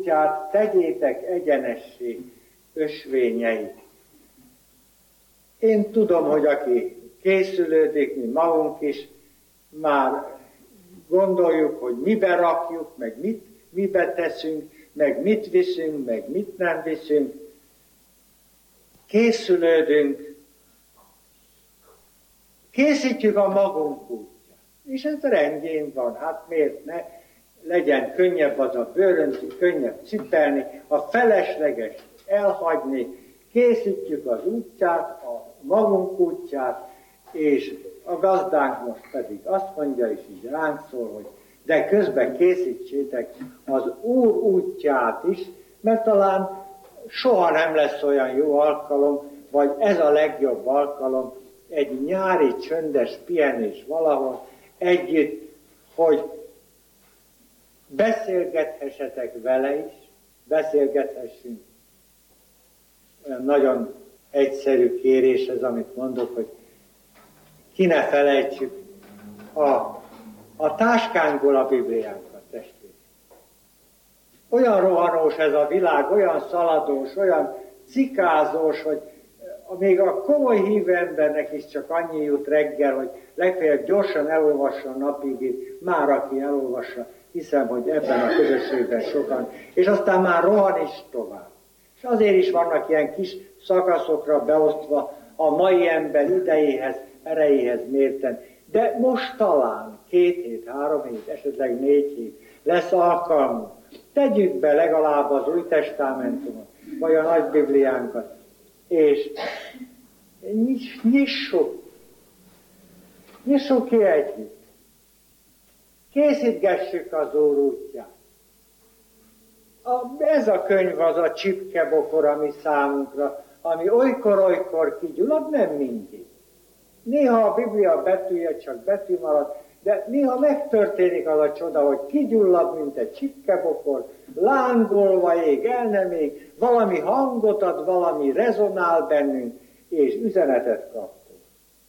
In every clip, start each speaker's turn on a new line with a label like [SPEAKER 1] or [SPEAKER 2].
[SPEAKER 1] útját tegyétek egyenessé ösvényeit. Én tudom, hogy aki készülődik, mi magunk is, már gondoljuk, hogy mibe rakjuk, meg mibe teszünk, meg mit viszünk, meg mit nem viszünk. Készülődünk, készítjük a magunk útját. És ez rendjén van, hát miért ne? Legyen könnyebb az a bőrönti, könnyebb cipelni, a felesleges elhagyni, készítjük az útját, a magunk útját, és a gazdánk most pedig azt mondja, és így ránk szól, hogy de közben készítsétek az Úr útját is, mert talán soha nem lesz olyan jó alkalom, vagy ez a legjobb alkalom, egy nyári csöndes pihenés valahol együtt, hogy beszélgethessetek vele is, beszélgethessünk. Olyan nagyon egyszerű kérés ez, amit mondok, hogy ki ne felejtsük a táskánkból a Bibliánkat, testvérek. Olyan rohanós ez a világ, olyan szaladós, olyan cikázós, hogy még a komoly hívő embernek is csak annyi jut reggel, hogy legfeljebb gyorsan elolvassa a napigét, már aki elolvassa, hiszem, hogy ebben a közösségben sokan, és aztán már rohan is tovább. És azért is vannak ilyen kis szakaszokra beosztva a mai ember idejéhez, erejéhez mérten. De most talán 2 hét, 3 hét, esetleg 4 hét lesz alkalmunk. Tegyük be legalább az Új Testamentumot, vagy a Nagy Bibliánkat, és nyissuk ki együtt. Készítgessük az Úr útját. Ez a könyv az a csipkebokor, ami számunkra, ami olykor-olykor kigyullad, nem mindig. Néha a Biblia betűje csak betű marad, de néha megtörténik az a csoda, hogy kigyullad, mint egy csipkebokor, lángolva ég, el nem ég, valami hangot ad, valami rezonál bennünk, és üzenetet kaptunk.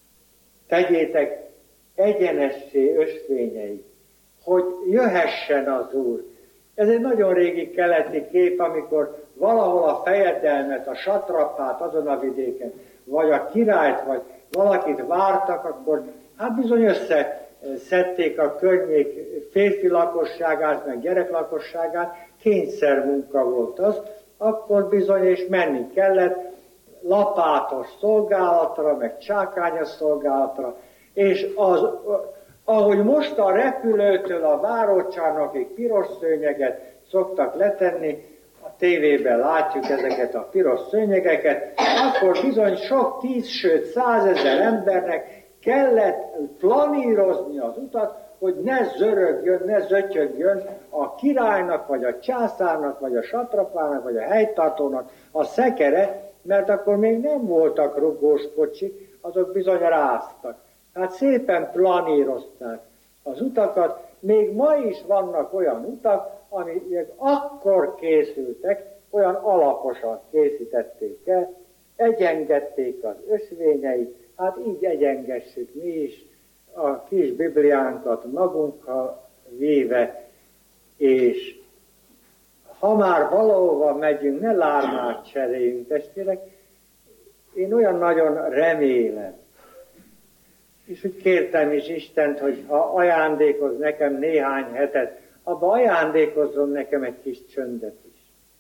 [SPEAKER 1] Tegyétek egyenessé ösvényeit, hogy jöhessen az Úr. Ez egy nagyon régi keleti kép, amikor valahol a fejedelmet, a satrapát azon a vidéken, vagy a királyt, vagy valakit vártak, akkor hát bizony összeszedték a környék férfi lakosságát, meg gyerek lakosságát, kényszermunka volt az, akkor bizony és menni kellett lapátos szolgálatra, meg csákányos szolgálatra, és ahogy most a repülőtől a várócsarnokig piros szőnyeget szoktak letenni, a tévében látjuk ezeket a piros szőnyegeket, akkor bizony sok 10, sőt 100 000 embernek kellett planírozni az utat, hogy ne zörögjön, ne zötyögjön a királynak, vagy a császárnak, vagy a satrapának, vagy a helytartónak a szekere, mert akkor még nem voltak rugós kocsik, azok bizony ráztak. Hát szépen planírozták az utakat, még ma is vannak olyan utak, amik akkor készültek, olyan alaposan készítették el, egyengették az ösvényeit, hát így egyengessük mi is a kis Bibliánkat magunkkal véve, és ha már valahova megyünk, ne lármát cseréljünk, testvérek, én olyan nagyon remélem, és úgy kértem is Istent, hogy ha ajándékoz nekem néhány hetet, abba ajándékozzon nekem egy kis csöndet is.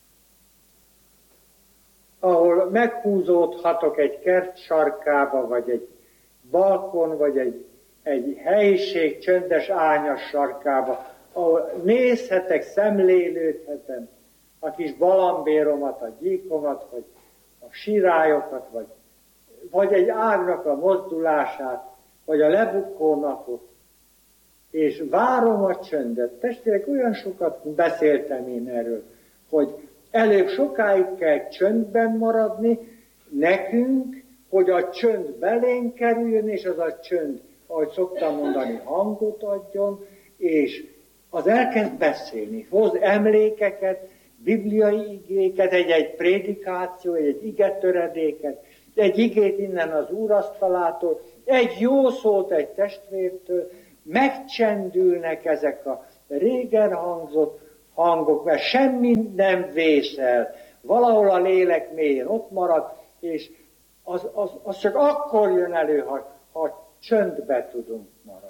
[SPEAKER 1] Ahol meghúzódhatok egy kert sarkába, vagy egy balkon, vagy egy helyiség csöndes ányas sarkába, ahol nézhetek, szemlélődhetem a kis balambéromat, a gyíkomat, vagy a sirályokat, vagy egy ágnak a mozdulását, vagy a lebukó napot, és várom a csöndet. Testvérek, olyan sokat beszéltem én erről, hogy előbb sokáig kell csöndben maradni nekünk, hogy a csönd belénk kerüljön, és az a csönd, ahogy szoktam mondani, hangot adjon, és az elkezd beszélni, hoz emlékeket, bibliai igéket, egy prédikáció, egy igetöredéket, egy igét innen az úrasztalától, egy jó szót egy testvértől, megcsendülnek ezek a régen hangzott hangok, mert semmi nem vészel. Valahol a lélek mélyén ott marad, és az csak akkor jön elő, ha csöndbe tudunk maradni.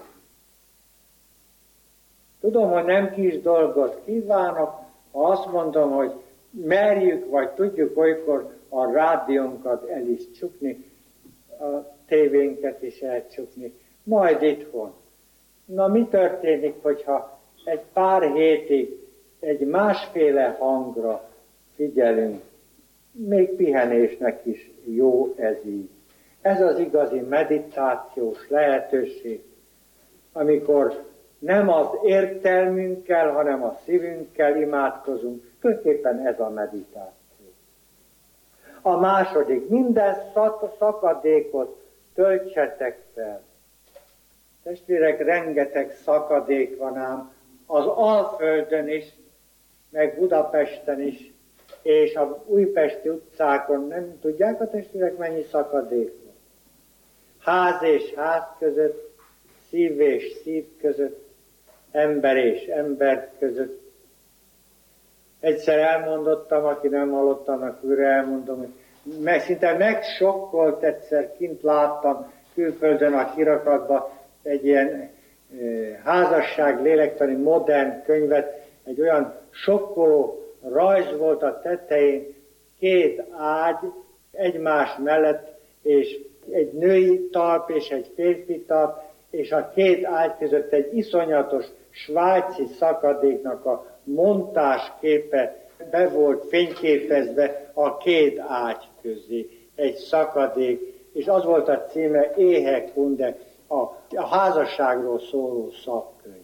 [SPEAKER 1] Tudom, hogy nem kis dolgot kívánok, ha azt mondom, hogy merjük, vagy tudjuk olykor a rádiónkat el is csukni, a tévénket is elcsukni, majd itthon. Na, mi történik, hogyha egy pár hétig egy másféle hangra figyelünk? Még pihenésnek is jó ez így. Ez az igazi meditációs lehetőség, amikor nem az értelmünkkel, hanem a szívünkkel imádkozunk. Tulajdonképpen ez a meditáció. A második, minden szakadékot töltsetek fel. Testvérek, rengeteg szakadék van ám az Alföldön is, meg Budapesten is, és a újpesti utcákon. Nem tudják a testvérek, mennyi szakadék van? Ház és ház között, szív és szív között, ember és ember között. Egyszer elmondottam, aki nem hallotta, annak újra elmondom, hogy szinte megsokkolt, egyszer kint láttam külföldön a kirakatban egy ilyen házasság lélektani modern könyvet, egy olyan sokkoló rajz volt a tetején, 2 ágy egymás mellett, és egy női talp és egy férfi talp, és a 2 ágy között egy iszonyatos svájci szakadéknak a montásképe be volt fényképezve a 2 ágy közé, egy szakadék, és az volt a címe Éhekunde, a házasságról szóló szakkönyv.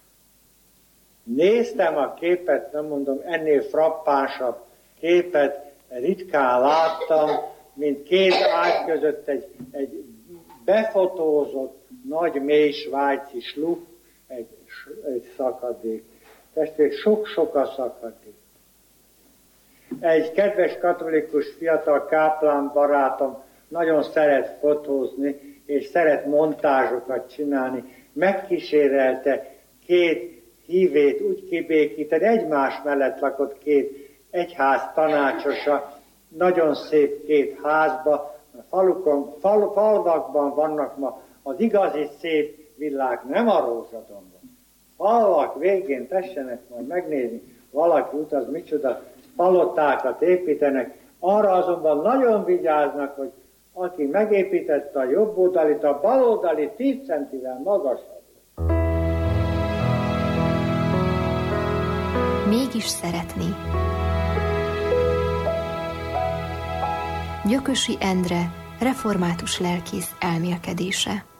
[SPEAKER 1] Néztem a képet, nem mondom, ennél frappánsabb képet ritkán láttam, mint 2 ágy között egy befotózott, nagy, mély svájci sluk, egy szakadék. Testvérek, sok-sok a szakadék. Egy kedves katolikus fiatal káplán barátom nagyon szeret fotózni, és szeret montázsokat csinálni. Megkísérelte 2 hívét úgy kibékíteni, egymás mellett lakott 2 egyház tanácsosa, nagyon szép 2 házba, falvakban vannak ma az igazi szép világ, nem a rózsadomban. Falvak végén tessenek majd megnézni, valaki utaz, micsoda palotákat építenek, arra azonban nagyon vigyáznak, hogy aki megépítette a jobb oldalit, a bal oldali 10 centivel magasabb.
[SPEAKER 2] Mégis szeretni. Gyökösi Endre, református lelkész elmélkedése.